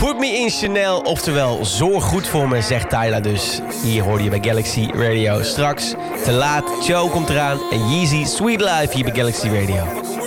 Put me in Chanel, oftewel zorg goed voor me, zegt Tyla dus. Hier hoorde je bij Galaxy Radio. Straks, Te Laat, Joe komt eraan en Yeezy, Sweet Life hier bij Galaxy Radio.